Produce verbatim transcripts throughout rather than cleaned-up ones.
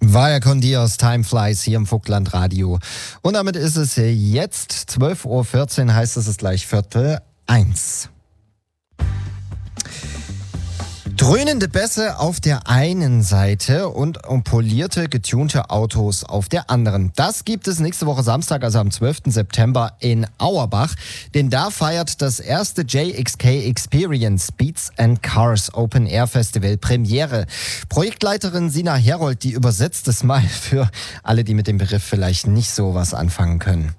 Vaya con Dios, Time Flies hier im Vogtland Radio. Und damit ist es jetzt zwölf Uhr vierzehn, heißt es ist gleich Viertel eins. Dröhnende Bässe auf der einen Seite und polierte, getunte Autos auf der anderen. Das gibt es nächste Woche Samstag, also am zwölften September in Auerbach. Denn da feiert das erste J X K Experience Beats and Cars Open Air Festival Premiere. Projektleiterin Sina Herold, die übersetzt es mal für alle, die mit dem Begriff vielleicht nicht so was anfangen können.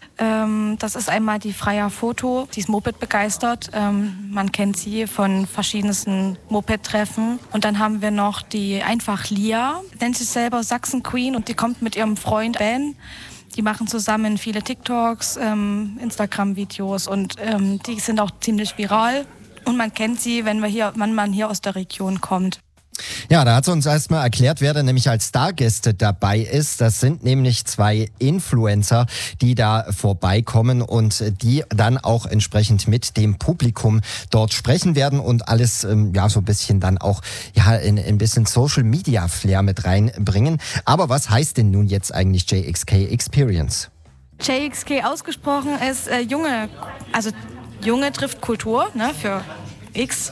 Ähm, das ist einmal die Freya Foto, die ist Moped begeistert. Ähm, man kennt sie von verschiedensten Moped-Treffen. Und dann haben wir noch die einfach Lia, nennt sich selber Sachsen Queen und die kommt mit ihrem Freund Ben. Die machen zusammen viele TikToks, ähm, Instagram-Videos und ähm, die sind auch ziemlich viral. Und man kennt sie, wenn, wir hier, wenn man hier aus der Region kommt. Ja, da hat sie uns erstmal erklärt, wer da nämlich als Stargäste dabei ist. Das sind nämlich zwei Influencer, die da vorbeikommen und die dann auch entsprechend mit dem Publikum dort sprechen werden und alles ähm, ja so ein bisschen dann auch ja in ein bisschen Social Media Flair mit reinbringen. Aber was heißt denn nun jetzt eigentlich J X K Experience? J X K ausgesprochen ist äh, junge, also junge trifft Kultur, ne, für X.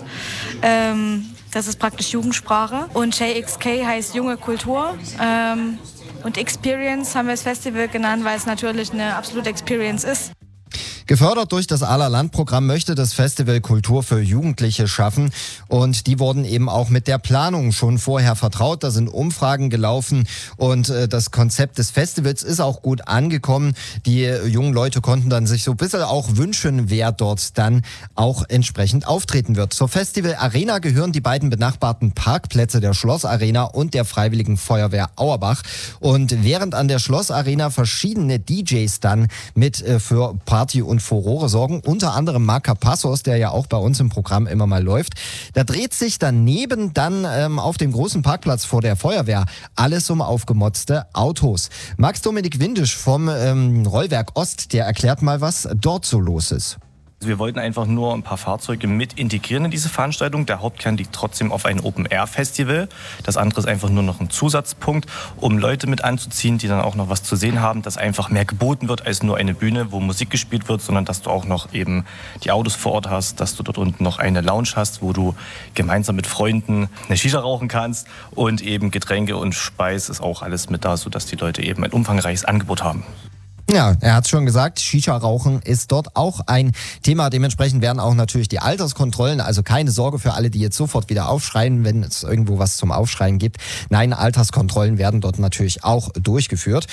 Ähm, Das ist praktisch Jugendsprache. Und J X K heißt junge Kultur. Ähm, und Experience haben wir das Festival genannt, weil es natürlich eine absolute Experience ist. Gefördert durch das Aller-Land-Programm möchte das Festival Kultur für Jugendliche schaffen und die wurden eben auch mit der Planung schon vorher vertraut. Da sind Umfragen gelaufen und äh, das Konzept des Festivals ist auch gut angekommen. Die äh, jungen Leute konnten dann sich so ein bisschen auch wünschen, wer dort dann auch entsprechend auftreten wird. Zur Festival Arena gehören die beiden benachbarten Parkplätze der Schlossarena und der Freiwilligen Feuerwehr Auerbach. Und während an der Schlossarena verschiedene D Js dann mit äh, für Party und Furore sorgen, unter anderem Marc Capassos, der ja auch bei uns im Programm immer mal läuft. Da dreht sich daneben dann ähm, auf dem großen Parkplatz vor der Feuerwehr alles um aufgemotzte Autos. Max Dominik Windisch vom ähm, Rollwerk Ost, der erklärt mal, was dort so los ist. Wir wollten einfach nur ein paar Fahrzeuge mit integrieren in diese Veranstaltung. Der Hauptkern liegt trotzdem auf ein Open-Air-Festival. Das andere ist einfach nur noch ein Zusatzpunkt, um Leute mit anzuziehen, die dann auch noch was zu sehen haben, dass einfach mehr geboten wird als nur eine Bühne, wo Musik gespielt wird, sondern dass du auch noch eben die Autos vor Ort hast, dass du dort unten noch eine Lounge hast, wo du gemeinsam mit Freunden eine Shisha rauchen kannst und eben Getränke und Speis ist auch alles mit da, sodass die Leute eben ein umfangreiches Angebot haben. Ja, er hat es schon gesagt, Shisha-Rauchen ist dort auch ein Thema. Dementsprechend werden auch natürlich die Alterskontrollen, also keine Sorge für alle, die jetzt sofort wieder aufschreien, wenn es irgendwo was zum Aufschreien gibt. Nein, Alterskontrollen werden dort natürlich auch durchgeführt.